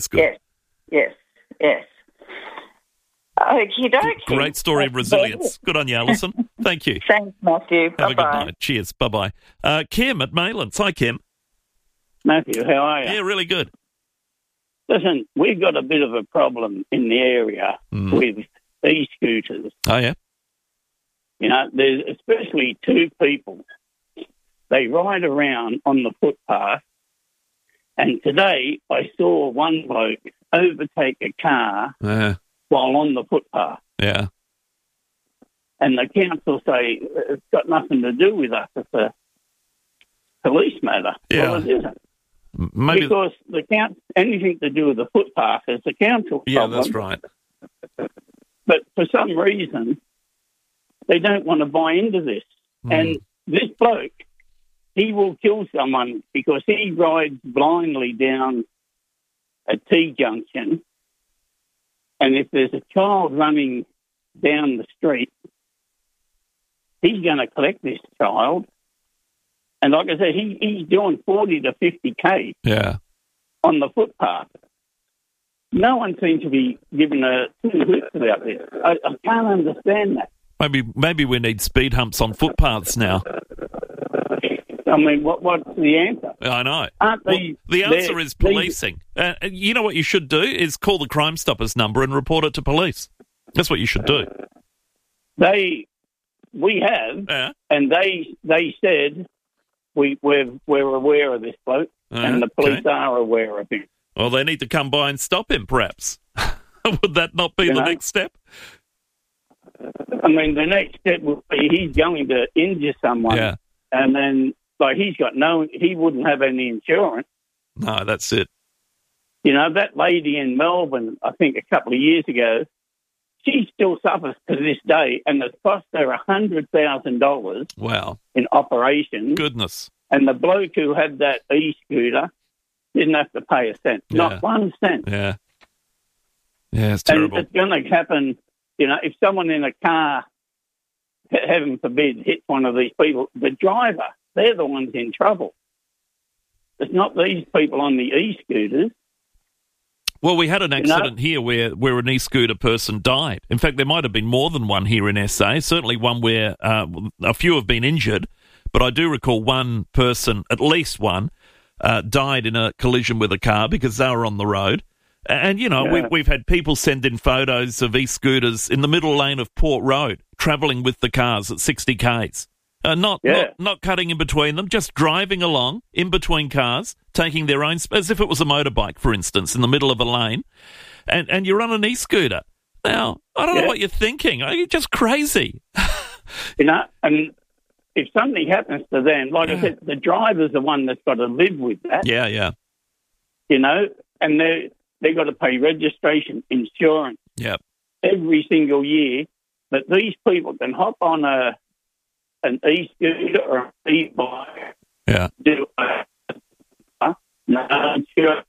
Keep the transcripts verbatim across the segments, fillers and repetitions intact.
It's good. Yes, yes, yes. Okie dokie. Great story of resilience. Good on you, Alison. Thank you. Thanks, Matthew. Have Bye-bye. a good night. Cheers. Bye-bye. Uh, Kim at Maylands. Hi, Kim. Matthew, how are you? Yeah, really good. Listen, we've got a bit of a problem in the area Mm. with e-scooters. Oh, yeah? You know, there's especially two people. They ride around on the footpath, and today I saw one bloke overtake a car Yeah. while on the footpath. Yeah. And the council say it's got nothing to do with us. It's a police matter. Yeah. Well, it isn't. Maybe. Because the count anything to do with the footpath is the council Yeah, problem. that's right. But for some reason, they don't want to buy into this. Mm. And this bloke, he will kill someone because he rides blindly down a T-junction. And if there's a child running down the street, he's going to collect this child. And like I said, he, he's doing forty to fifty K Yeah. on the footpath. No one seems to be giving a two hoots about this. I, I can't understand that. Maybe maybe we need speed humps on footpaths now. I mean, what what's the answer? I know. Aren't Well, these, the answer they're- is policing. Uh, you know what you should do is call the Crime Stoppers number and report it to police. That's what you should do. They, we have, Yeah. and they they said we we're we're aware of this bloke, Uh, and the police okay. are aware of him. Well, they need to come by and stop him, perhaps. Would that not be You the know? next step? I mean, the next step would be he's going to injure someone, Yeah. and then like he's got no, he wouldn't have any insurance. No, that's it. You know, that lady in Melbourne, I think a couple of years ago, she still suffers to this day, and it's cost her one hundred thousand dollars Wow. in operations. Goodness. And the bloke who had that e-scooter didn't have to pay a cent, Yeah. not one cent. Yeah. Yeah, it's And terrible. it's going to happen, you know, if someone in a car, he- heaven forbid, hits one of these people, the driver, they're the ones in trouble. It's not these people on the e-scooters. Well, we had an know- accident here where, where an e-scooter person died. In fact, there might have been more than one here in S A, certainly one where uh, a few have been injured, but I do recall one person, at least one, uh, died in a collision with a car because they were on the road. And, you know, Yeah. we, we've had people send in photos of e-scooters in the middle lane of Port Road, travelling with the cars at sixty kays. Uh, not, Yeah. not not cutting in between them, just driving along in between cars, taking their own, sp- as if it was a motorbike, for instance, in the middle of a lane, and, and you're on an e-scooter. Now, I don't know Yeah. what you're thinking. Are you just crazy? You know, and if something happens to them, like Yeah. I said, the driver's the one that's got to live with that, Yeah, yeah, you know, and they they've got to pay registration, insurance yeah. every single year. But these people can hop on a an e-scooter or an e-bike, Yeah. do a, uh, no insurance.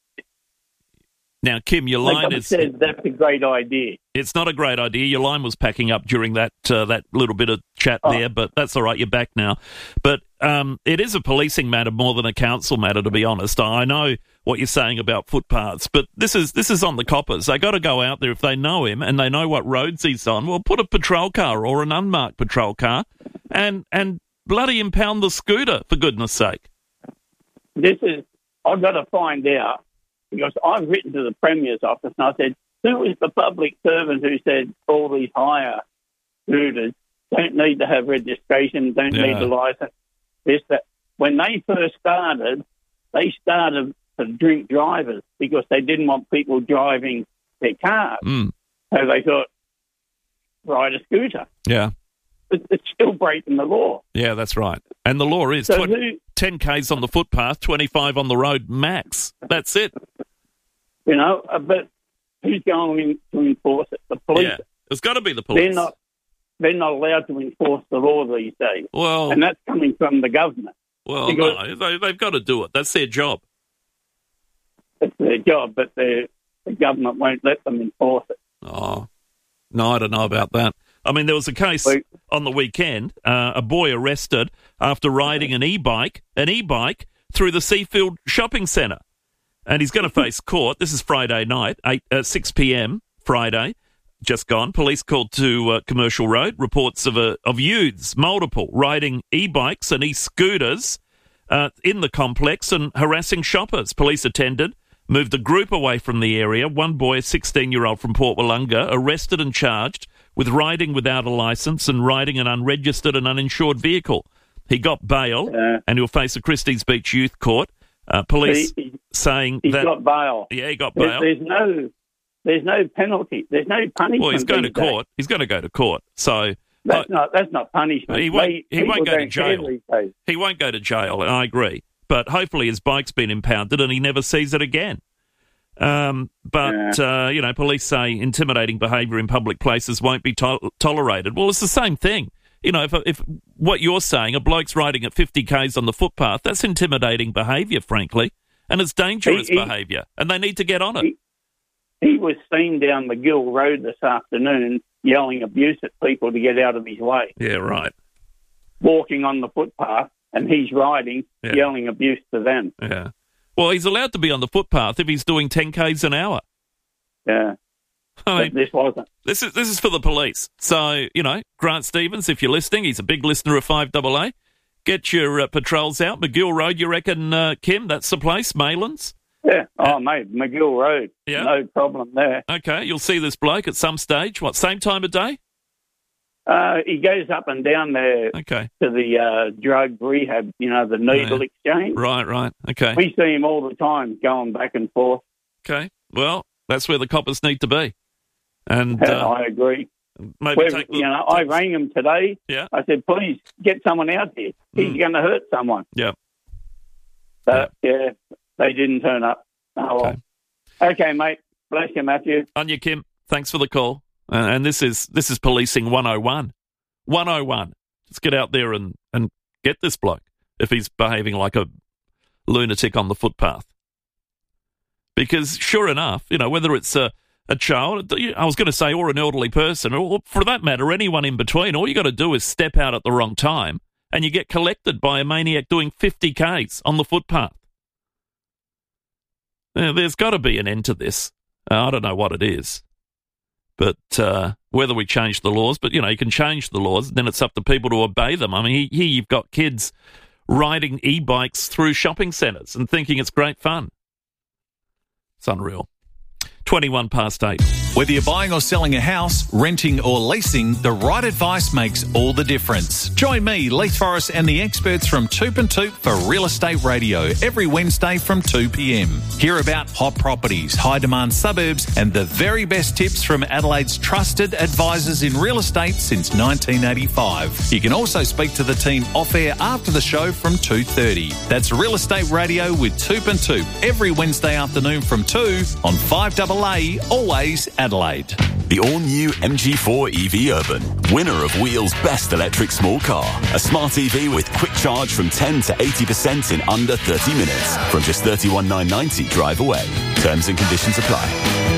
Now, Kim, your Like line I is, said, that's a great idea. it's not a great idea. Your line was packing up during that uh, that little bit of chat Oh. there, but that's all right. You're back now. But um, it is a policing matter more than a council matter, to be honest. I know what you're saying about footpaths, but this is this is on the coppers. They got to go out there if they know him and they know what roads he's on. Well, put a patrol car or an unmarked patrol car, and and bloody impound the scooter, for goodness sake. This is, I've got to find out, because I've written to the Premier's office and I said, who is the public servant who said all these hire scooters don't need to have registration, don't Yeah. need the licence, this, that. When they first started, they started to drink drivers because they didn't want people driving their cars. Mm. So they thought, ride a scooter. Yeah, It- It's still breaking the law. yeah, that's right. And the law is So twenty, who, ten kays on the footpath, twenty-five on the road max. That's it. you know, uh, but who's going to enforce it? The police. Yeah, it's got to be the police. They're not. They're not allowed to enforce the law these days, Well, and that's coming from the government. well, because- no, they, they've got to do it. That's their job. It's their job, but the the government won't let them enforce it. Oh, no, I don't know about that. I mean, there was a case Wait. on the weekend, uh, a boy arrested after riding an e-bike, an e-bike through the Seafield shopping centre. and he's going to face court. This is Friday night, eight, uh, six p.m. Friday, just gone. Police called to uh, Commercial Road, reports of a, of youths, multiple, riding e-bikes and e-scooters uh, in the complex and harassing shoppers. Police attended, moved a group away from the area. One boy, a sixteen-year-old from Port Wollonga, arrested and charged with riding without a licence and riding an unregistered and uninsured vehicle. He got bail uh, and he'll face a Christie's Beach Youth Court. Uh, police he, saying he's that... He's got bail. Yeah, he got bail. There's, there's no there's no penalty. There's no punishment. Well, he's going to days. court. He's going to go to court. So... That's uh, not that's not punishment. He won't, they, he won't go to jail. Days. He won't go to jail, I agree. But hopefully his bike's been impounded and he never sees it again. Um, but, yeah. uh, you know, police say intimidating behaviour in public places won't be to- tolerated. Well, it's the same thing. You know, if, if what you're saying, a bloke's riding at fifty kays on the footpath, that's intimidating behaviour, frankly, and it's dangerous he, he, behaviour, and they need to get on it. He, he was seen down McGill Road this afternoon yelling abuse at people to get out of his way. Yeah, right. Walking on the footpath, and he's riding, yeah. yelling abuse to them. Yeah. Well, he's allowed to be on the footpath if he's doing ten kays an hour. Yeah. I mean, this wasn't. This is this is for the police. So, you know, Grant Stevens, if you're listening, he's a big listener of five A A. Get your uh, patrols out. McGill Road, you reckon, uh, Kim? That's the place, Maylands? Yeah. Oh, uh, mate, McGill Road. Yeah. No problem there. Okay, you'll see this bloke at some stage. What, same time of day? Uh, he goes up and down there okay. to the uh, drug rehab, you know, the needle yeah. exchange. Right, right. Okay. We see him all the time going back and forth. Okay. Well, that's where the coppers need to be. And yeah, uh, I agree. Maybe take the, you know, I rang him today. Yeah. I said, please get someone out here. He's mm. going to hurt someone. Yeah. But, yeah. yeah, they didn't turn up. Oh, well. Okay. okay, mate. Bless you, Matthew. On you, Kim. Thanks for the call. Uh, and this is this is policing one oh one. one oh one. Let's get out there and, and get this bloke if he's behaving like a lunatic on the footpath. Because sure enough, you know, whether it's a, a child, I was going to say, or an elderly person, or for that matter, anyone in between, all you got to do is step out at the wrong time and you get collected by a maniac doing fifty kays on the footpath. Now, there's got to be an end to this. Uh, I don't know what it is. But uh, whether we change the laws, but, you know, you can change the laws, then it's up to people to obey them. I mean, here you've got kids riding e-bikes through shopping centres and thinking it's great fun. It's unreal. twenty-one past eight. Whether you're buying or selling a house, renting or leasing, the right advice makes all the difference. Join me, Leith Forrest, and the experts from Toop and Toop for Real Estate Radio every Wednesday from two p.m. Hear about hot properties, high-demand suburbs, and the very best tips from Adelaide's trusted advisors in real estate since nineteen eighty-five. You can also speak to the team off-air after the show from two thirty. That's Real Estate Radio with Toop and Toop every Wednesday afternoon from two on five A A, always Adelaide. The all-new M G four E V Urban, winner of Wheel's best electric small car. A smart E V with quick charge from ten to eighty percent in under thirty minutes. From just thirty-one thousand nine hundred ninety drive away. Terms and conditions apply.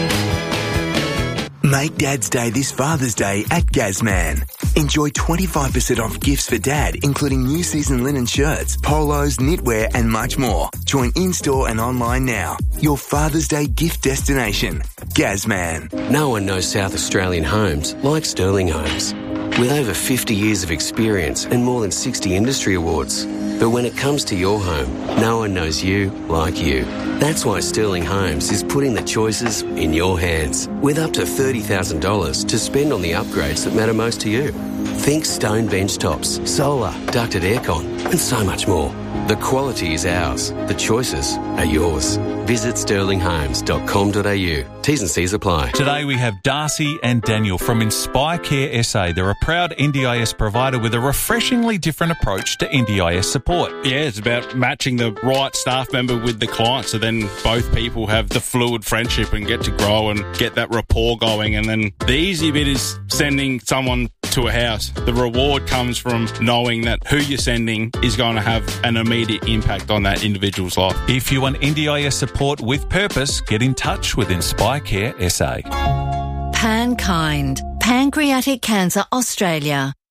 Make Dad's Day this Father's Day at Gazman. Enjoy twenty-five percent off gifts for Dad, including new season linen shirts, polos, knitwear and much more. Join in-store and online now. Your Father's Day gift destination. Gazman. No one knows South Australian homes like Sterling Homes. With over fifty years of experience and more than sixty industry awards. But when it comes to your home, no one knows you like you. That's why Sterling Homes is putting the choices in your hands, with up to thirty thousand dollars to spend on the upgrades that matter most to you. Think stone bench tops, solar, ducted aircon, and so much more. The quality is ours. The choices are yours. Visit sterling homes dot com dot a u. T's and C's apply. Today we have Darcy and Daniel from Inspire Care S A. They're a proud N D I S provider with a refreshingly different approach to N D I S support. Yeah, it's about matching the right staff member with the client, so then both people have the fluid friendship and get to grow and get that rapport going. And then the easy bit is sending someone to a house. The reward comes from knowing that who you're sending is going to have an immediate impact on that individual's life. If you want N D I S support with purpose, get in touch with Inspire Care S A. Pankind, Pancreatic Cancer Australia.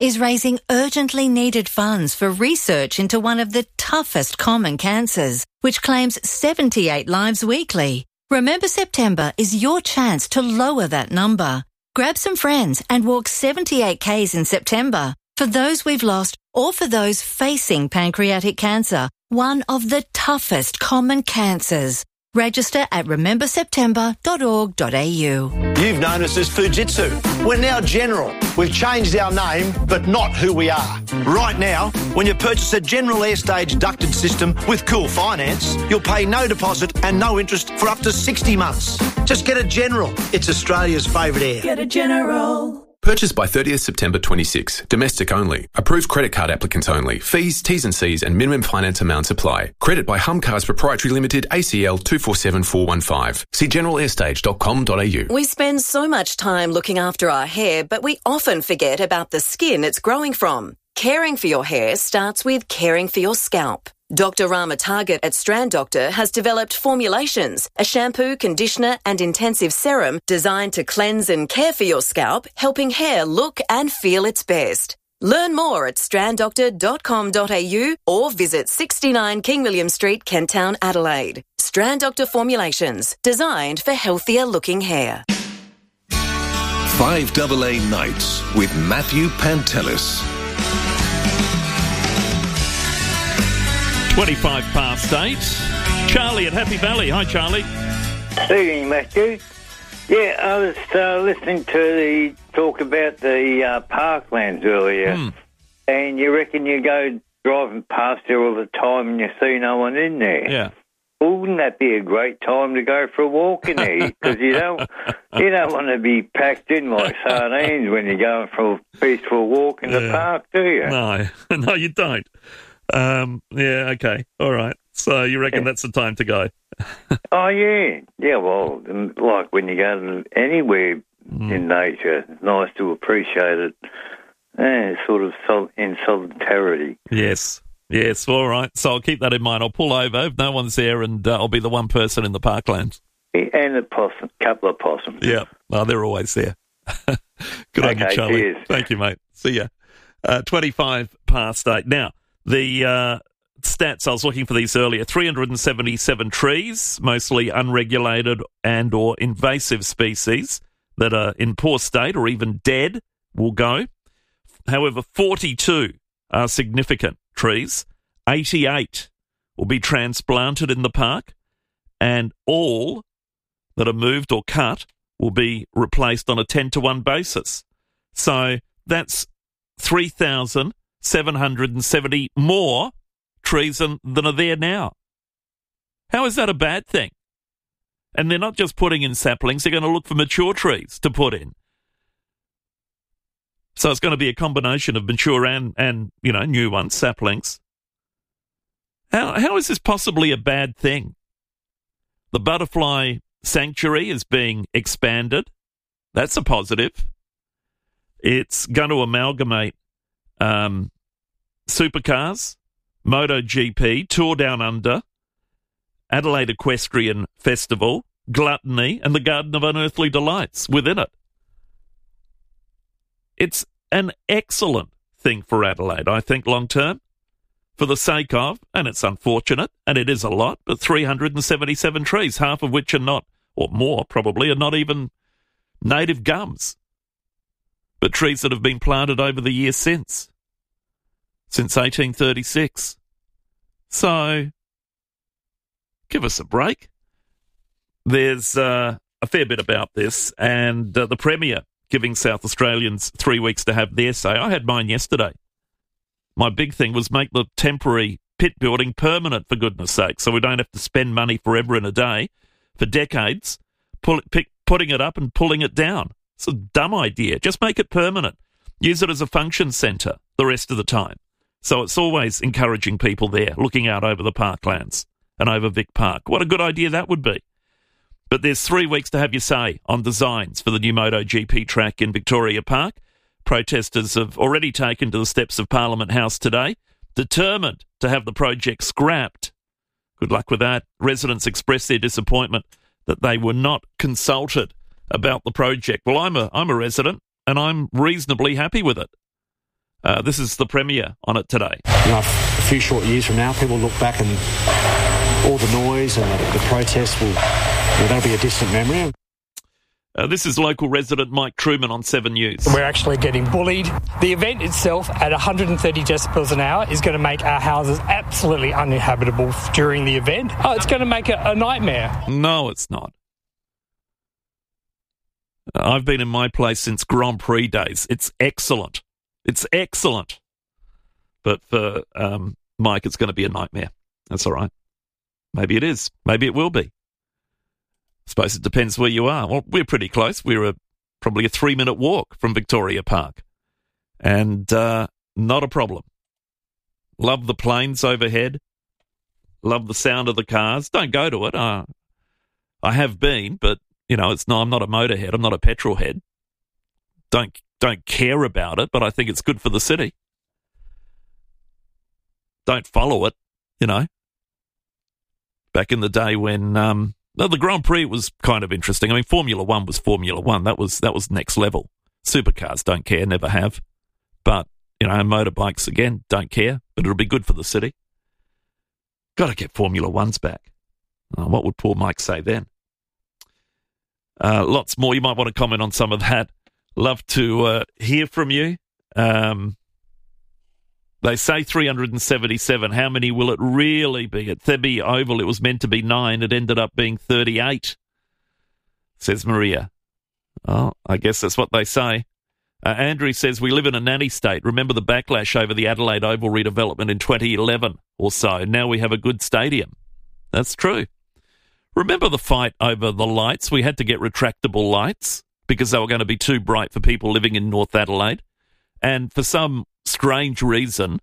is raising urgently needed funds for research into one of the toughest common cancers, which claims seventy-eight lives weekly. Remember September is your chance to lower that number. Grab some friends and walk seventy-eight kays in September for those we've lost or for those facing pancreatic cancer, one of the toughest common cancers. Register at remember september dot org dot a u. You've known us as Fujitsu. We're now General. We've changed our name, but not who we are. Right now, when you purchase a General Airstage ducted system with Cool Finance, you'll pay no deposit and no interest for up to sixty months. Just get a General. It's Australia's favourite air. Get a General. Purchased by thirtieth September twenty-six. Domestic only. Approved credit card applicants only. Fees, T's and C's and minimum finance amounts apply. Credit by Humcars Proprietary Limited, A C L two four seven four one five. See general airstage dot com dot a u. We spend so much time looking after our hair, but we often forget about the skin it's growing from. Caring for your hair starts with caring for your scalp. Doctor Rama Target at Strand Doctor has developed formulations, a shampoo, conditioner and intensive serum designed to cleanse and care for your scalp, helping hair look and feel its best. Learn more at strand doctor dot com dot a u or visit sixty-nine King William Street, Kent Town, Adelaide. Strand Doctor formulations, designed for healthier looking hair. five A A Nights with Matthew Pantelis. twenty-five past eight. Charlie at Happy Valley. Hi, Charlie. Evening, Matthew. Yeah, I was uh, listening to the talk about the uh, parklands earlier, Mm. and you reckon you go driving past there all the time and you see no one in there. Yeah. Well, wouldn't that be a great time to go for a walk in there? Because you don't, you don't want to be packed in like sardines when you're going for a peaceful walk in Yeah. the park, do you? No, no, you don't. Um, yeah, okay, all right. So you reckon that's the time to go? Oh, yeah. Yeah, well, like when you go anywhere Mm. in nature, it's nice to appreciate it. Eh, sort of sol- in solidarity. Yes, yes, all right. So I'll keep that in mind. I'll pull over if no one's there, and uh, I'll be the one person in the parklands. And a possum, couple of possums. Yeah, well, they're always there. Good on you, Okay, Charlie. cheers. Thank you, mate. See ya. Uh, twenty-five past eight. Now, the uh, stats, I was looking for these earlier. three hundred seventy-seven trees, mostly unregulated and or invasive species that are in poor state or even dead, will go. However, forty-two are significant trees. eighty-eight will be transplanted in the park, and all that are moved or cut will be replaced on a ten to one basis. So that's three thousand seven hundred seventy more trees than, than are there now. How is that a bad thing? And they're not just putting in saplings, they're going to look for mature trees to put in. So it's going to be a combination of mature and, and you know, new ones, saplings. How How is this possibly a bad thing? The butterfly sanctuary is being expanded. That's a positive. It's going to amalgamate um, supercars, MotoGP, Tour Down Under, Adelaide Equestrian Festival, Gluttony, and the Garden of Unearthly Delights within it. It's an excellent thing for Adelaide, I think, long term, for the sake of, and it's unfortunate, and it is a lot, but three hundred seventy-seven trees, half of which are not, or more probably, are not even native gums, but trees that have been planted over the years since, since eighteen thirty-six. So, give us a break. There's uh, a fair bit about this, and uh, the Premier giving South Australians three weeks to have their say. I had mine yesterday. My big thing was make the temporary pit building permanent, for goodness sake, so we don't have to spend money forever and a day, for decades, pull it, pick, putting it up and pulling it down. It's a dumb idea. Just make it permanent. Use it as a function centre the rest of the time. So it's always encouraging people there, looking out over the parklands and over Vic Park. What a good idea that would be. But there's three weeks to have your say on designs for the new MotoGP track in Victoria Park. Protesters have already taken to the steps of Parliament House today, determined to have the project scrapped. Good luck with that. Residents expressed their disappointment that they were not consulted about the project. Well, I'm a I'm a resident, and I'm reasonably happy with it. Uh, this is the Premier on it today. You know, a few short years from now, people look back and all the noise and the, the protests will, you know, that'll be a distant memory. Uh, this is local resident Mike Truman on Seven News. We're actually getting bullied. The event itself at one hundred thirty decibels an hour is going to make our houses absolutely uninhabitable during the event. Oh, it's going to make it a nightmare. No, it's not. I've been in my place since Grand Prix days. It's excellent. It's excellent. But for um, Mike, it's going to be a nightmare. That's all right. Maybe it is. Maybe it will be. I suppose it depends where you are. Well, we're pretty close. We're a, probably a three-minute walk from Victoria Park. And uh, not a problem. Love the planes overhead. Love the sound of the cars. Don't go to it. Uh, I have been, but, you know, it's no, I'm not a motorhead. I'm not a petrol head. Don't, don't care about it, but I think it's good for the city. Don't follow it, you know. Back in the day when... Um, No, the Grand Prix was kind of interesting. I mean, Formula One was Formula One. That was that was next level. Supercars don't care, never have. But, you know, motorbikes, again, don't care. But it'll be good for the city. Got to get Formula Ones back. Oh, what would poor Mike say then? Uh, lots more. You might want to comment on some of that. Love to uh, hear from you. Um, they say three hundred seventy-seven. How many will it really be? At Thebe Oval, it was meant to be nine. It ended up being thirty-eight, says Maria. Oh, I guess that's what they say. Uh, Andrew says, we live in a nanny state. Remember the backlash over the Adelaide Oval redevelopment in twenty eleven or so. Now we have a good stadium. That's true. Remember the fight over the lights? We had to get retractable lights because they were going to be too bright for people living in North Adelaide. And for some strange reason,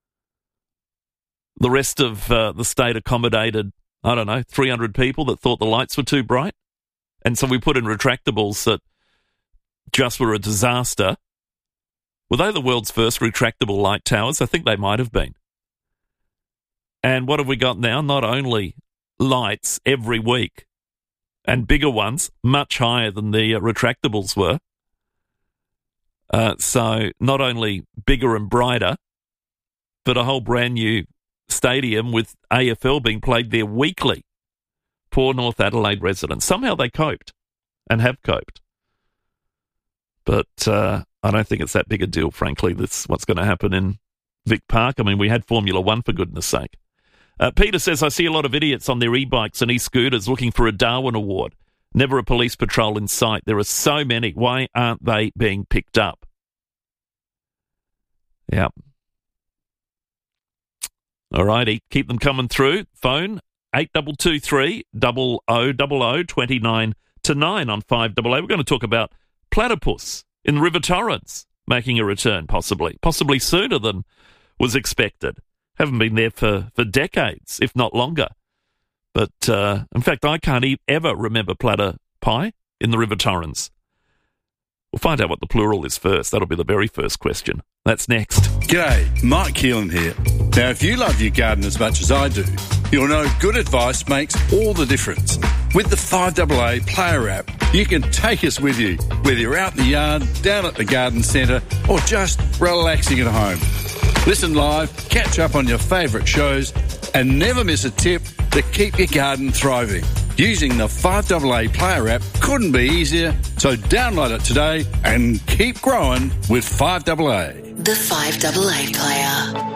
the rest of uh, the state accommodated, I don't know, three hundred people that thought the lights were too bright. And so we put in retractables that just were a disaster. Were they the world's first retractable light towers? I think they might have been. And what have we got now? Not only lights every week, and bigger ones, much higher than the uh, retractables were. Uh, so not only bigger and brighter, but a whole brand new stadium with A F L being played there weekly. Poor North Adelaide residents. Somehow they coped and have coped. But uh, I don't think it's that big a deal, frankly. That's what's going to happen in Vic Park. I mean, we had Formula One, for goodness sake. Uh, Peter says, I see a lot of idiots on their e-bikes and e-scooters looking for a Darwin Award. Never a police patrol in sight. There are so many. Why aren't they being picked up? Yeah. All righty. Keep them coming through. Phone eight two two three, zero zero zero zero, twenty-nine to nine on five double A. We're going to talk about platypus in the River Torrens making a return, possibly. Possibly sooner than was expected. Haven't been there for, for decades, if not longer. But, uh, in fact, I can't e- ever remember platypi in the River Torrens. We'll find out what the plural is first. That'll be the very first question. That's next. G'day, Mike Keelan here. Now, if you love your garden as much as I do, you'll know good advice makes all the difference. With the five double A Player app, you can take us with you, whether you're out in the yard, down at the garden centre, or just relaxing at home. Listen live, catch up on your favourite shows, and never miss a tip to keep your garden thriving. Using the five double A Player app couldn't be easier, so download it today and keep growing with five double A. The five double A Player.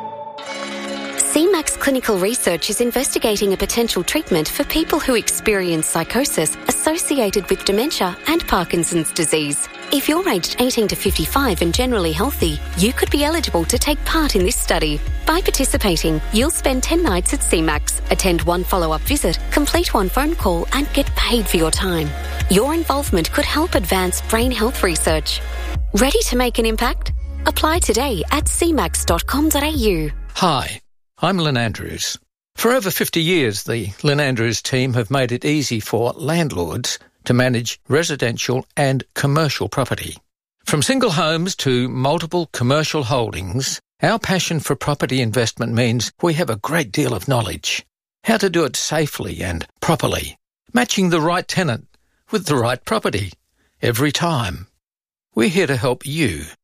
C MAX Clinical Research is investigating a potential treatment for people who experience psychosis associated with dementia and Parkinson's disease. If you're aged eighteen to fifty-five and generally healthy, you could be eligible to take part in this study. By participating, you'll spend ten nights at C MAX, attend one follow-up visit, complete one phone call, and get paid for your time. Your involvement could help advance brain health research. Ready to make an impact? Apply today at c max dot com dot a u. Hi, I'm Lynn Andrews. For over fifty years, the Lynn Andrews team have made it easy for landlords to manage residential and commercial property. From single homes to multiple commercial holdings, our passion for property investment means we have a great deal of knowledge. How to do it safely and properly, matching the right tenant with the right property every time. We're here to help you.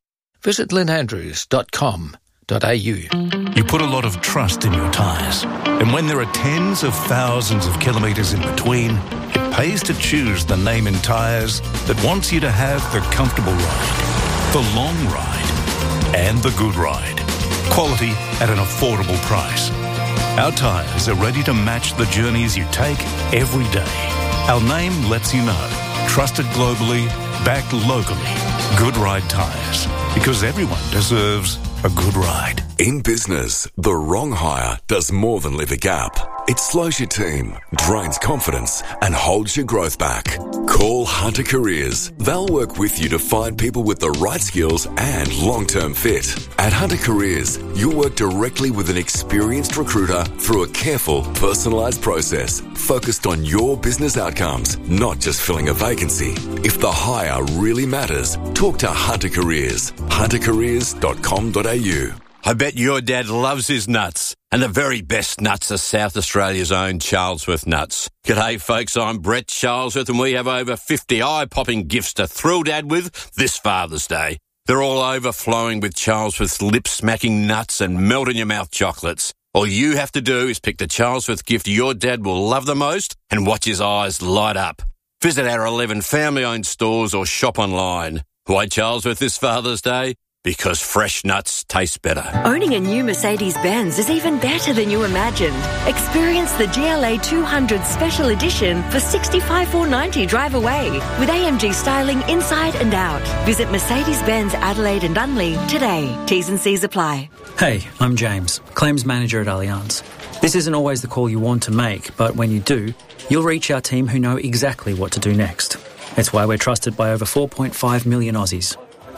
visit lynn andrews dot com dot a u. You put a lot of trust in your tyres. And when there are tens of thousands of kilometres in between, it pays to choose the name in tyres that wants you to have the comfortable ride, the long ride, and the good ride. Quality at an affordable price. Our tyres are ready to match the journeys you take every day. Our name lets you know. Trusted globally, backed locally. Good Ride Tyres. Because everyone deserves a good ride. In business, the wrong hire does more than leave a gap. It slows your team, drains confidence, and holds your growth back. Call Hunter Careers. They'll work with you to find people with the right skills and long-term fit. At Hunter Careers, you'll work directly with an experienced recruiter through a careful, personalised process focused on your business outcomes, not just filling a vacancy. If the hire really matters, talk to Hunter Careers. hunter careers dot com dot a u. I bet your dad loves his nuts. And the very best nuts are South Australia's own Charlesworth nuts. G'day folks, I'm Brett Charlesworth and we have over fifty eye-popping gifts to thrill Dad with this Father's Day. They're all overflowing with Charlesworth's lip-smacking nuts and melt-in-your-mouth chocolates. All you have to do is pick the Charlesworth gift your dad will love the most and watch his eyes light up. Visit our eleven family-owned stores or shop online. Why Charlesworth this Father's Day? Because fresh nuts taste better. Owning a new Mercedes-Benz is even better than you imagined. Experience the G L A two hundred Special Edition for sixty-five thousand four hundred ninety dollars drive away with A M G styling inside and out. Visit Mercedes-Benz Adelaide and Dunley today. T's and C's apply. Hey, I'm James, Claims Manager at Allianz. This isn't always the call you want to make, but when you do, you'll reach our team who know exactly what to do next. It's why we're trusted by over four point five million Aussies.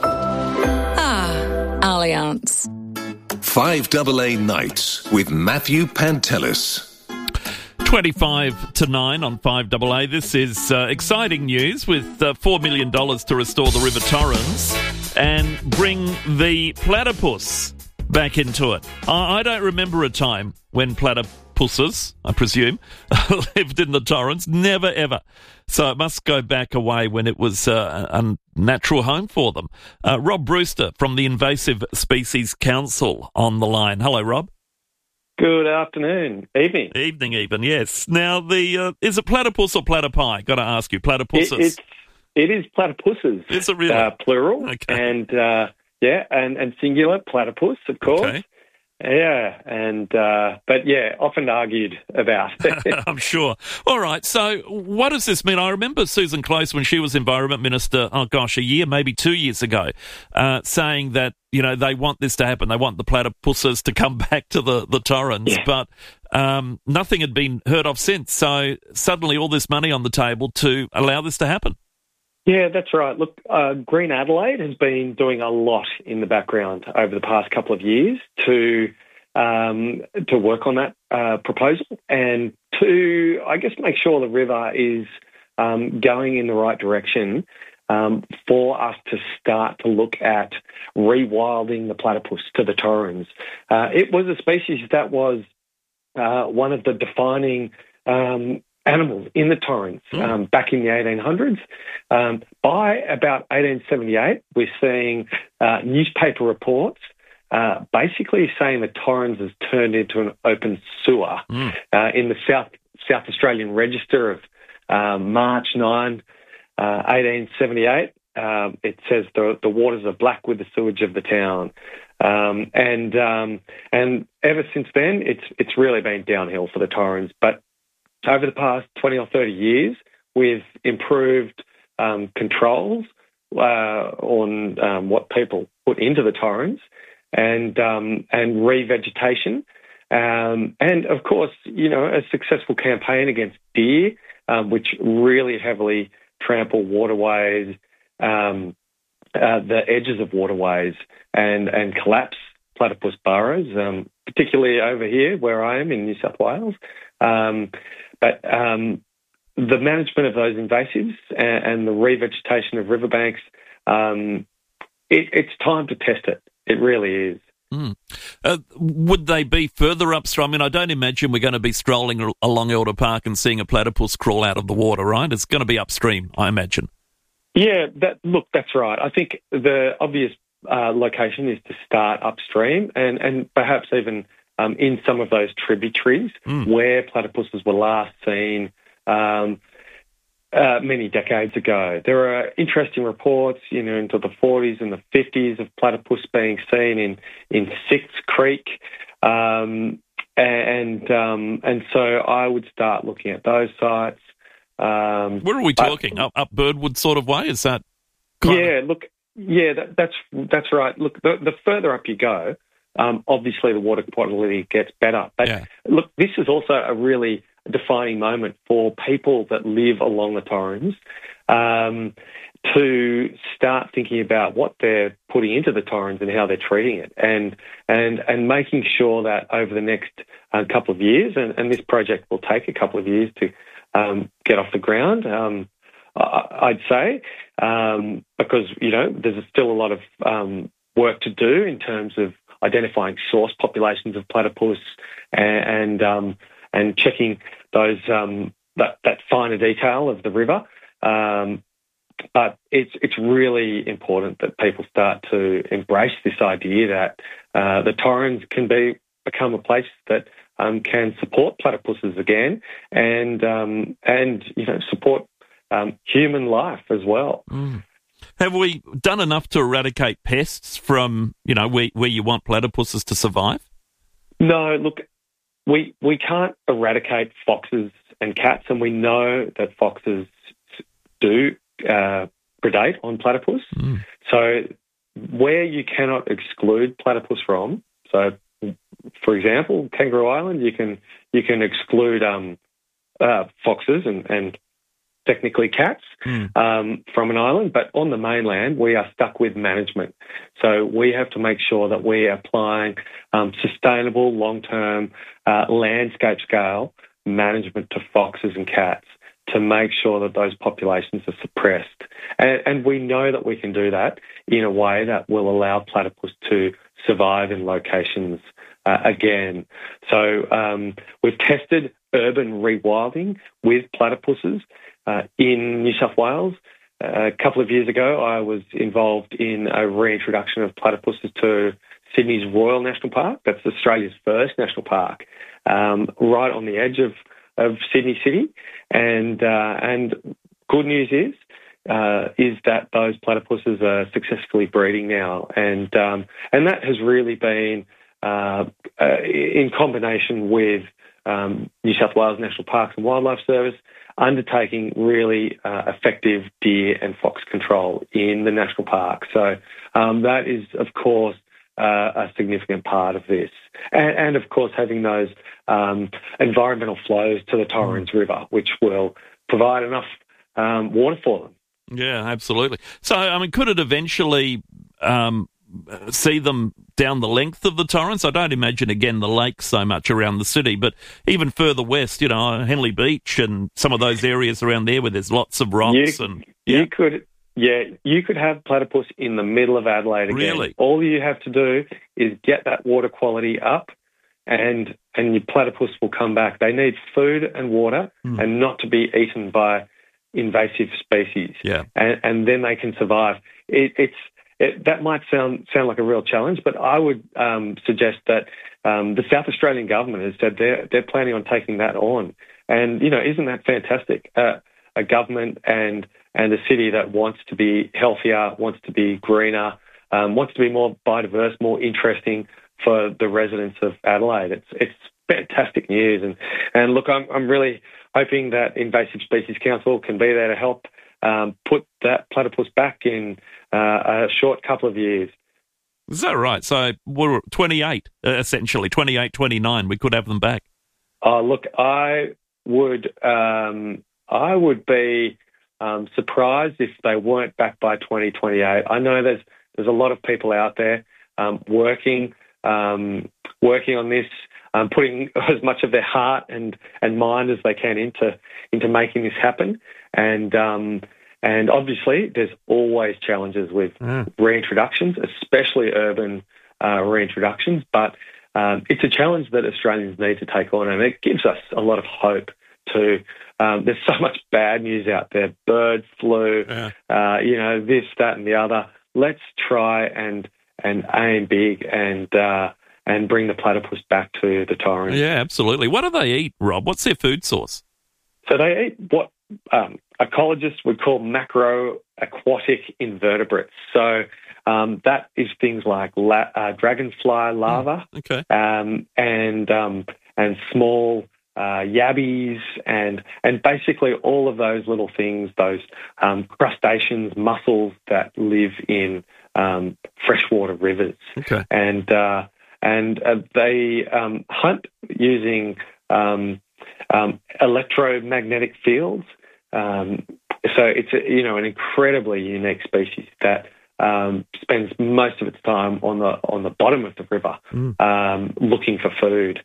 Allianz. five double A Nights with Matthew Pantelis. twenty-five to nine on five double A. This is uh, exciting news with uh, four million dollars to restore the River Torrens and bring the platypus back into it. I, I don't remember a time when platypuses, I presume, lived in the Torrens. Never, ever. So it must go back a way when it was uh, a natural home for them. Uh, Rob Brewster from the Invasive Species Council on the line. Hello, Rob. Good afternoon. Evening. Evening, even, yes. Now, the uh, is it platypus or platypi? Got to ask you, platypuses. It, it's, it is platypuses. Is it really? Uh, plural. Okay. And, uh, yeah, and, and singular, platypus, of course. Okay. Yeah, and uh, but yeah, often argued about. I'm sure. All right, so what does this mean? I remember Susan Close when she was Environment Minister, oh gosh, a year, maybe two years ago, uh, saying that, you know, they want this to happen. They want the platypuses to come back to the, the Torrens, yeah. but um, nothing had been heard of since. So suddenly all this money on the table to allow this to happen. Yeah, that's right. Look, uh, Green Adelaide has been doing a lot in the background over the past couple of years to um, to work on that uh, proposal and to, I guess, make sure the river is um, going in the right direction um, for us to start to look at rewilding the platypus to the Torrens. Uh, it was a species that was uh, one of the defining um animals in the Torrens um, back in the eighteen hundreds. Um, by about eighteen seventy-eight, we're seeing uh, newspaper reports uh, basically saying the Torrens has turned into an open sewer. Mm. Uh, in the South South Australian Register of uh, March ninth, uh, eighteen seventy-eight, uh, it says the, the waters are black with the sewage of the town. Um, and um, and ever since then, it's it's really been downhill for the Torrens. But over the past twenty or thirty years, with improved um, controls uh, on um, what people put into the Torrens and um, and revegetation, um, and of course, you know, a successful campaign against deer, um, which really heavily trample waterways, um, uh, the edges of waterways, and and collapse platypus burrows, um, particularly over here where I am in New South Wales. Um, But um, the management of those invasives and, and the revegetation of riverbanks, um, it, it's time to test it. It really is. Mm. Uh, would they be further upstream? I mean, I don't imagine we're going to be strolling along Elder Park and seeing a platypus crawl out of the water, right? It's going to be upstream, I imagine. Yeah, that, look, that's right. I think the obvious uh, location is to start upstream and, and perhaps even um, in some of those tributaries mm. where platypuses were last seen um, uh, many decades ago. There are interesting reports, you know, into the forties and the fifties of platypus being seen in, in Sixth Creek. Um, and um, and so I would start looking at those sites. Um, Where are we talking? Uh, up, up Birdwood sort of way? Is that... Yeah, look, yeah, that, that's that's right. Look, the, the further up you go, um, obviously the water quality gets better. But yeah. look, this is also a really defining moment for people that live along the Torrens um, to start thinking about what they're putting into the Torrens and how they're treating it, and and and making sure that over the next uh, couple of years, and, and this project will take a couple of years to um, get off the ground. Um, I'd say, um, because, you know, there's still a lot of um, work to do in terms of identifying source populations of platypus and and, um, and checking those um, that, that finer detail of the river. Um, but it's it's really important that people start to embrace this idea that uh, the Torrens can be become a place that um, can support platypuses again and um, and you know support Um, human life as well. Mm. Have we done enough to eradicate pests from, you know, where, where you want platypuses to survive? No, look, we we can't eradicate foxes and cats, and we know that foxes do uh, predate on platypus. Mm. So where you cannot exclude platypus from, so for example, Kangaroo Island, you can you can exclude um, uh, foxes and, and technically cats mm. um, from an island, but on the mainland we are stuck with management. So we have to make sure that we are applying um, sustainable, long-term, uh, landscape scale management to foxes and cats to make sure that those populations are suppressed. And, and we know that we can do that in a way that will allow platypus to survive in locations uh, again. So um, we've tested urban rewilding with platypuses Uh, in New South Wales. Uh, a couple of years ago, I was involved in a reintroduction of platypuses to Sydney's Royal National Park. That's Australia's first national park, um, right on the edge of, of Sydney City. And uh, and good news is uh, is that those platypuses are successfully breeding now, and um, and that has really been uh, uh, in combination with um, New South Wales National Parks and Wildlife Service undertaking really uh, effective deer and fox control in the national park. So um, that is, of course, uh, a significant part of this. And, and of course, having those um, environmental flows to the Torrens mm. River, which will provide enough um, water for them. Yeah, absolutely. So, I mean, could it eventually um, see them down the length of the Torrens? I don't imagine, again, the lake so much around the city, but even further west, you know, Henley Beach and some of those areas around there where there's lots of rocks. You, and yeah. you could, yeah, you could have platypus in the middle of Adelaide again. Really? All you have to do is get that water quality up, and and your platypus will come back. They need food and water, mm. and not to be eaten by invasive species. Yeah, and, and then they can survive. It, it's It, that might sound sound like a real challenge, but I would um, suggest that um, the South Australian government has said they're they're planning on taking that on, and you know, isn't that fantastic? Uh, a government and and a city that wants to be healthier, wants to be greener, um, wants to be more biodiverse, more interesting for the residents of Adelaide. It's it's fantastic news, and and look, I'm I'm really hoping that Invasive Species Council can be there to help um, put that platypus back in Uh, a short couple of years. Is that right? So we're twenty-eight, uh, essentially, twenty-eight, twenty-nine, we could have them back. Oh, look, I would um, I would be um, surprised if they weren't back by twenty twenty-eight. I know there's there's a lot of people out there um, working um, working on this, um, putting as much of their heart and, and mind as they can into into making this happen. And um, And obviously, there's always challenges with mm. reintroductions, especially urban uh, reintroductions. But um, it's a challenge that Australians need to take on, and it gives us a lot of hope too. Um, there's so much bad news out there: bird flu, yeah. uh, you know, this, that, and the other. Let's try and and aim big and uh, and bring the platypus back to the Torrens. Yeah, absolutely. What do they eat, Rob? What's their food source? So they eat what um, ecologists would call macroaquatic invertebrates. So um, that is things like la- uh, dragonfly larvae, mm, okay. um, and um, and small uh, yabbies, and and basically all of those little things, those um, crustaceans, mussels that live in um, freshwater rivers, okay. and uh, and uh, they um, hunt using um, um, electromagnetic fields. Um, so it's a, you know an incredibly unique species that um, spends most of its time on the on the bottom of the river, mm. um, looking for food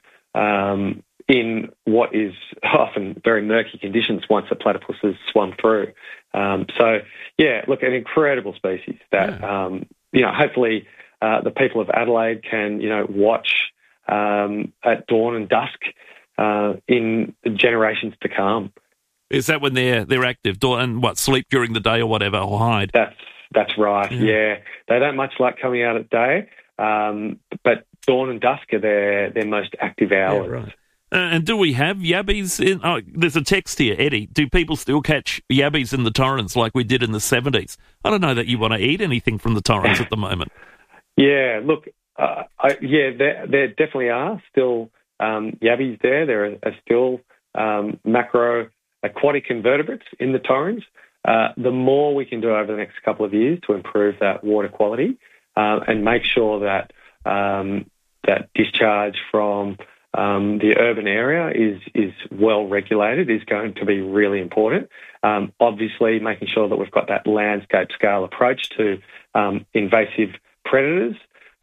um, in what is often very murky conditions once the platypus has swum through. Um, so yeah, look, an incredible species that yeah. um, you know hopefully uh, the people of Adelaide can you know watch um, at dawn and dusk uh, in generations to come. Is that when they're they're active? And what, sleep during the day or whatever, or hide? That's that's right. Yeah, yeah. They don't much like coming out at day, um, but dawn and dusk are their their most active hours. Yeah, right. Uh, and do we have yabbies in? Oh, there's a text here, Eddie. Do people still catch yabbies in the Torrens like we did in the seventies? I don't know that you want to eat anything from the Torrens at the moment. Yeah, look, uh, I, yeah, there, there definitely are still um, yabbies there. There are, are still um, macro. aquatic invertebrates in the Torrens. Uh, the more we can do over the next couple of years to improve that water quality uh, and make sure that um, that discharge from um, the urban area is is well regulated is going to be really important. Um, obviously, making sure that we've got that landscape scale approach to um, invasive predators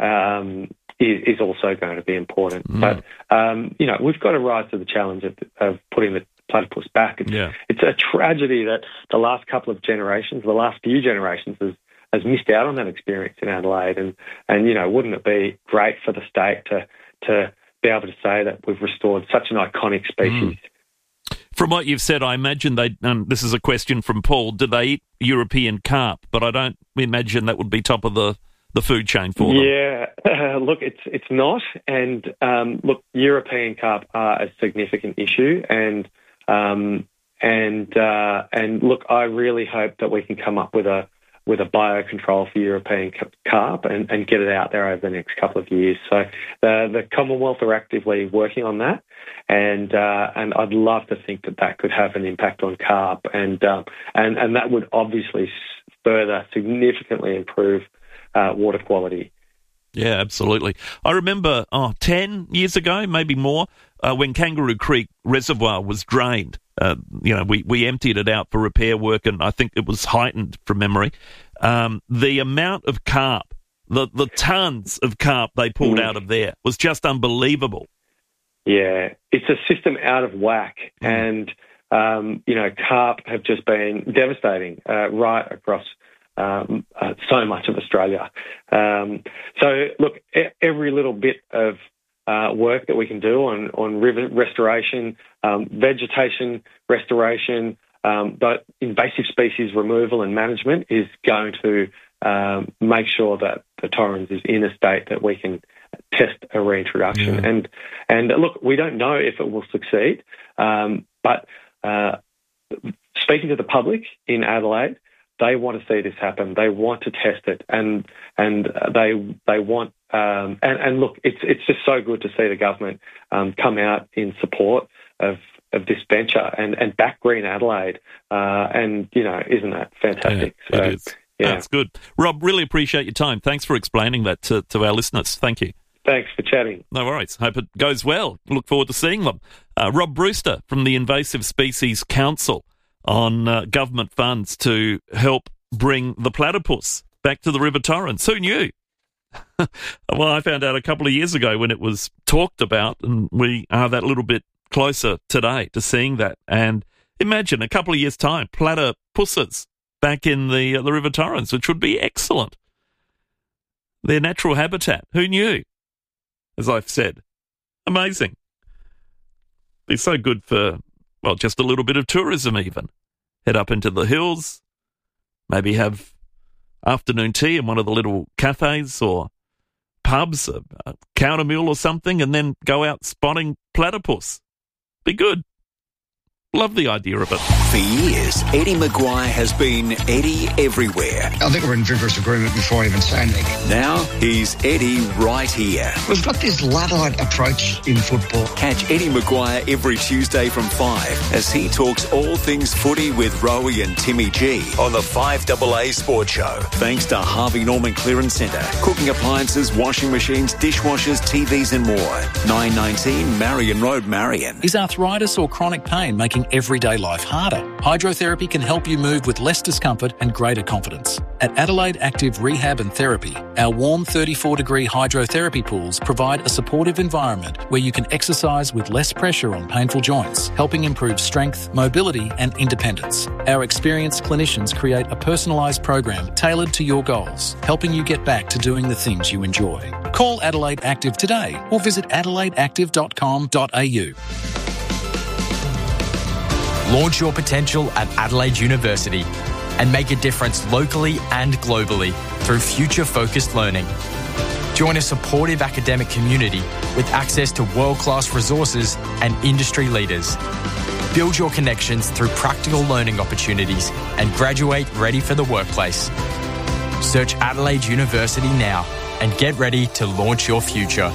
um, is, is also going to be important. Mm. But um, you know, we've got to rise to the challenge of, of putting the platypus back. It's, yeah. it's a tragedy that the last couple of generations, the last few generations, has, has missed out on that experience in Adelaide. And, and, you know, wouldn't it be great for the state to to be able to say that we've restored such an iconic species? Mm. From what you've said, I imagine they, um, this is a question from Paul, do they eat European carp? But I don't imagine that would be top of the, the food chain for them. Yeah, uh, look, it's it's not. And, um, look, European carp are a significant issue. And Um, and uh, and look, I really hope that we can come up with a with a biocontrol for European carp and, and get it out there over the next couple of years. So the the Commonwealth are actively working on that, and uh, and I'd love to think that that could have an impact on carp, and um, and and that would obviously further significantly improve uh, water quality. Yeah, absolutely. I remember, oh, ten years ago, maybe more, uh, when Kangaroo Creek Reservoir was drained. Uh, you know, we, we emptied it out for repair work, and I think it was heightened from memory. Um, the amount of carp, the, the tons of carp they pulled mm. out of there was just unbelievable. Yeah, it's a system out of whack, mm. and, um, you know, carp have just been devastating uh, right across Um, uh, so much of Australia. Um, so, look, e- every little bit of uh, work that we can do on, on river restoration, um, vegetation restoration, um, but invasive species removal and management is going to um, make sure that the Torrens is in a state that we can test a reintroduction. Yeah. And, and look, we don't know if it will succeed, um, but uh, speaking to the public in Adelaide, they want to see this happen. They want to test it, and and they they want um, and and look, it's it's just so good to see the government um, come out in support of of this venture and, and back Green Adelaide. Uh, and you know, isn't that fantastic? Yeah, so, it is. Yeah, that's good. Rob, really appreciate your time. Thanks for explaining that to, to our listeners. Thank you. Thanks for chatting. No worries. Hope it goes well. Look forward to seeing them. Uh, Rob Brewster from the Invasive Species Council on uh, government funds to help bring the platypus back to the River Torrens. Who knew? Well, I found out a couple of years ago when it was talked about, and we are that little bit closer today to seeing that. And imagine a couple of years' time, platypuses back in the, uh, the River Torrens, which would be excellent. Their natural habitat. Who knew? As I've said. Amazing. Be so good for, well, just a little bit of tourism even. Head up into the hills, maybe have afternoon tea in one of the little cafes or pubs, a, a counter meal or something, and then go out spotting platypus. Be good. Love the idea of it. For years, Eddie Maguire has been Eddie everywhere. I think we're in vigorous agreement before I even say anything. Now he's Eddie right here. We've got this Luddite approach in football. Catch Eddie Maguire every Tuesday from five as he talks all things footy with Rowie and Timmy G on the five A A Sports Show. Thanks to Harvey Norman Clearance Centre. Cooking appliances, washing machines, dishwashers, T Vs and more. nine nineteen Marion Road, Marion. Is arthritis or chronic pain making everyday life harder? Hydrotherapy can help you move with less discomfort and greater confidence. At Adelaide Active Rehab and Therapy, our warm thirty-four degree hydrotherapy pools provide a supportive environment where you can exercise with less pressure on painful joints, helping improve strength, mobility and independence. Our experienced clinicians create a personalised program tailored to your goals, helping you get back to doing the things you enjoy. Call Adelaide Active today or visit adelaide active dot com dot a u. Launch your potential at Adelaide University and make a difference locally and globally through future-focused learning. Join a supportive academic community with access to world-class resources and industry leaders. Build your connections through practical learning opportunities and graduate ready for the workplace. Search Adelaide University now and get ready to launch your future.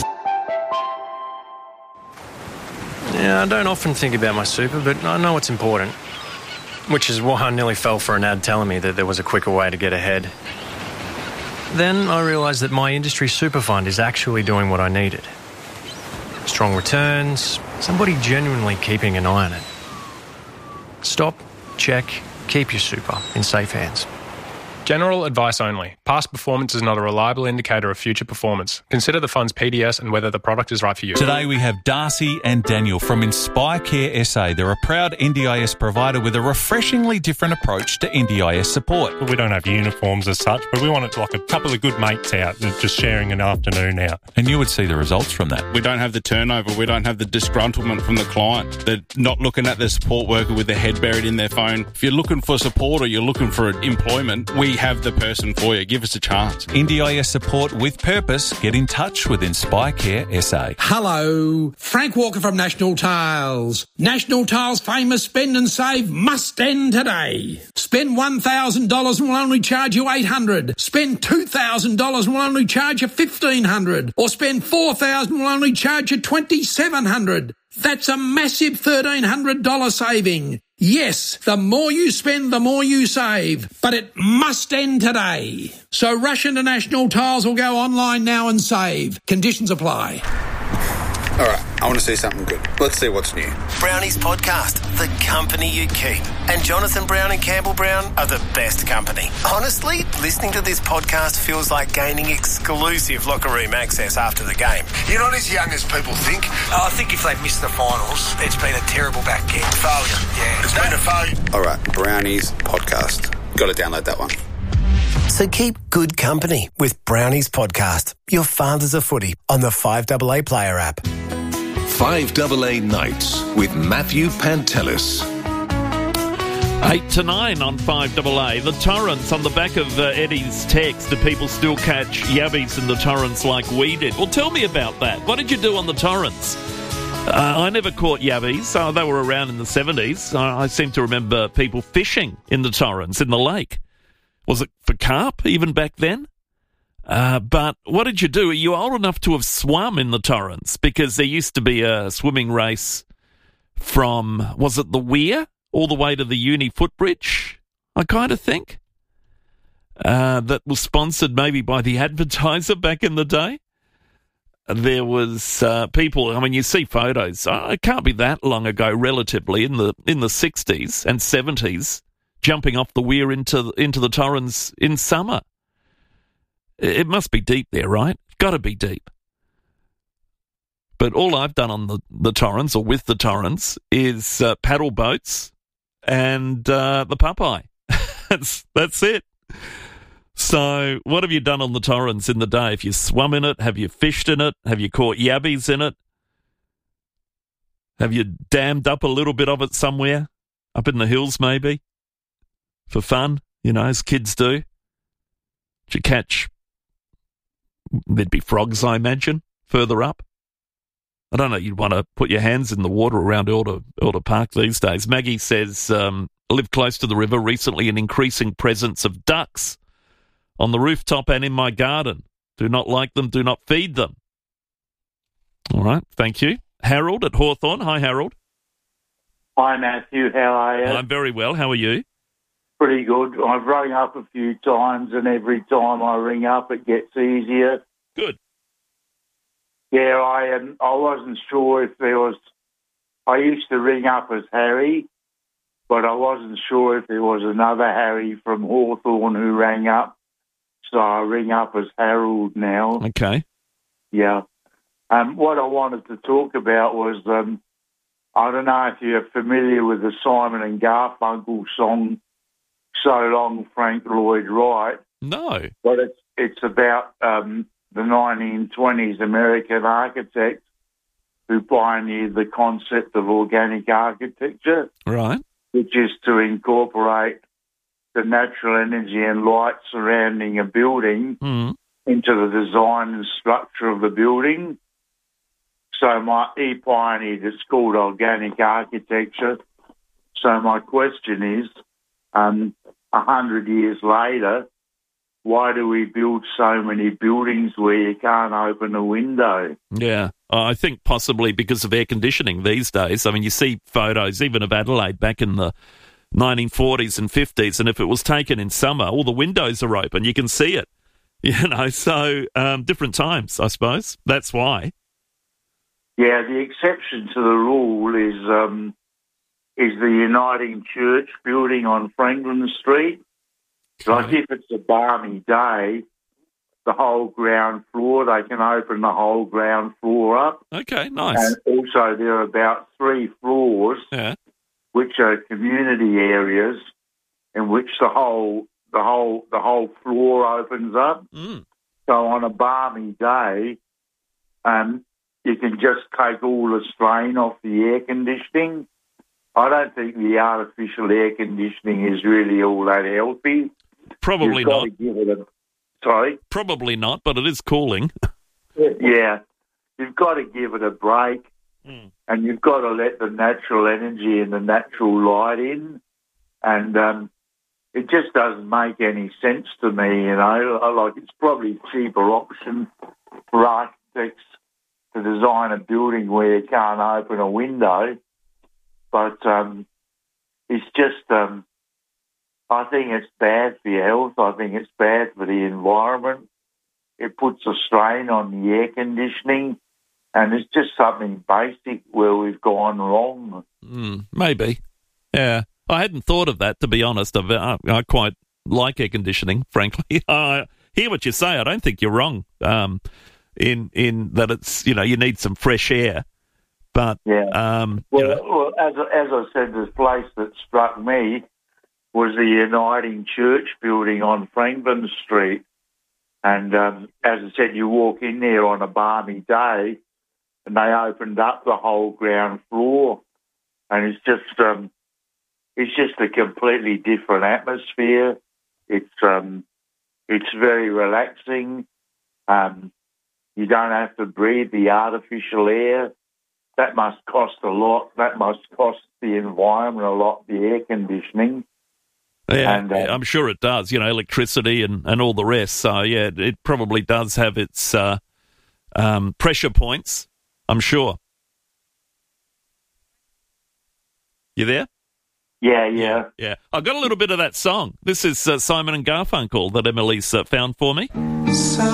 Yeah, I don't often think about my super, but I know it's important. Which is why I nearly fell for an ad telling me that there was a quicker way to get ahead. Then I realised that my industry super fund is actually doing what I needed. Strong returns, somebody genuinely keeping an eye on it. Stop, check, keep your super in safe hands. General advice only. Past performance is not a reliable indicator of future performance. Consider the fund's P D S and whether the product is right for you. Today we have Darcy and Daniel from Inspire Care S A. They're a proud N D I S provider with a refreshingly different approach to N D I S support. We don't have uniforms as such, but we want it like a couple of good mates out just sharing an afternoon out. And you would see the results from that. We don't have the turnover. We don't have the disgruntlement from the client. They're not looking at the support worker with their head buried in their phone. If you're looking for support or you're looking for employment, we have the person for you. Give us a chance. N D I S support with purpose. Get in touch with Inspire Care S A. Hello, Frank Walker from National Tiles. National Tiles' famous spend and save must end today. Spend one thousand dollars and we'll only charge you eight hundred dollars. Spend two thousand dollars and we'll only charge you fifteen hundred dollars. Or spend four thousand dollars and we'll only charge you twenty-seven hundred dollars. That's a massive thirteen hundred dollars saving. Yes, the more you spend, the more you save. But it must end today. So rush into National Tiles or go online now and save. Conditions apply. All right, I want to see something good. Let's see what's new. Brownie's podcast, The Company You Keep. And Jonathan Brown and Campbell Brown are the best company. Honestly, listening to this podcast feels like gaining exclusive locker room access after the game. You're not as young as people think. Oh, I think if they've missed the finals, it's been a terrible back end. Failure, yeah. It's been a failure. All right, Brownie's podcast. Got to download that one. So keep good company with Brownie's podcast, Your Fathers of Footy, on the five A A Player app. five A A Nights with Matthew Pantelis. Eight to nine on five A A. The torrents on the back of uh, Eddie's text. Do people still catch yabbies in the torrents like we did? Well, tell me about that. What did you do on the torrents? Uh, I never caught yabbies. Uh, they were around in the seventies. Uh, I seem to remember people fishing in the torrents, in the lake. Was it for carp even back then? Uh, but what did you do? Are you old enough to have swum in the torrents? Because there used to be a swimming race from, was it the Weir, all the way to the Uni Footbridge, I kind of think, uh, that was sponsored maybe by the Advertiser back in the day. There was uh, people, I mean, you see photos, uh, it can't be that long ago, relatively, in the in the sixties and seventies, jumping off the weir into into the torrents in summer. It must be deep there, right? Got to be deep. But all I've done on the, the torrents, or with the torrents, is uh, paddle boats and uh, the Popeye. that's that's it. So what have you done on the torrents in the day? Have you swum in it? Have you fished in it? Have you caught yabbies in it? Have you dammed up a little bit of it somewhere? Up in the hills, maybe? For fun, you know, as kids do. Did you catch there'd be frogs, I imagine, further up. I don't know, you'd want to put your hands in the water around Elder, Elder Park these days. Maggie says, um, lived close to the river, recently an increasing presence of ducks on the rooftop and in my garden. Do not like them, do not feed them. All right, thank you. Harold at Hawthorne. Hi, Harold. Hi, Matthew. How are you? I'm very well. How are you? Pretty good. I've rung up a few times, and every time I ring up, it gets easier. Good. Yeah, I um, I wasn't sure if there was... I used to ring up as Harry, but I wasn't sure if there was another Harry from Hawthorne who rang up. So I ring up as Harold now. Okay. Yeah. Um, what I wanted to talk about was, um, I don't know if you're familiar with the Simon and Garfunkel song, So Long, Frank Lloyd Wright. No. But it's, it's about um, the nineteen twenties American architect who pioneered the concept of organic architecture. Right. Which is to incorporate the natural energy and light surrounding a building mm. into the design and structure of the building. So my, he pioneered, it's called organic architecture. So my question is, um, a hundred years later, why do we build so many buildings where you can't open a window? Yeah, I think possibly because of air conditioning these days. I mean, you see photos even of Adelaide back in the nineteen forties and fifties, and if it was taken in summer, all the windows are open. You can see it, you know, so um, different times, I suppose. That's why. Yeah, the exception to the rule is um, is the Uniting Church building on Franklin Street. Okay. Like if it's a balmy day, the whole ground floor, they can open the whole ground floor up. Okay, nice. And also there are about three floors, yeah. which are community areas in which the whole the whole the whole floor opens up. Mm. So on a balmy day, um, you can just take all the strain off the air conditioning. I don't think the artificial air conditioning is really all that healthy. Probably You've got not. To give it a, sorry? Probably not, but it is cooling. Yeah. You've got to give it a break, mm. and you've got to let the natural energy and the natural light in. And um, it just doesn't make any sense to me, you know. I like it's probably a cheaper option for architects to design a building where you can't open a window. But um, it's just, um, I think it's bad for your health. I think it's bad for the environment. It puts a strain on the air conditioning, and it's just something basic where we've gone wrong. Mm, maybe. Yeah. I hadn't thought of that, to be honest. I, I quite like air conditioning, frankly. I hear what you say. I don't think you're wrong um, in in that it's, you know, you need some fresh air. But, yeah. um, well, you know. well, as, as I said, the place that struck me was the Uniting Church building on Franklin Street. And um, as I said, you walk in there on a balmy day and they opened up the whole ground floor. And it's just um, it's just a completely different atmosphere. It's um, it's very relaxing. Um, you don't have to breathe the artificial air. That must cost a lot. That must cost the environment a lot, the air conditioning. Yeah, and, uh, I'm sure it does, you know, electricity and, and all the rest. So, yeah, it, it probably does have its uh, um, pressure points, I'm sure. You there? Yeah, yeah. Yeah. I got a little bit of that song. This is uh, Simon and Garfunkel that Emily's uh, found for me.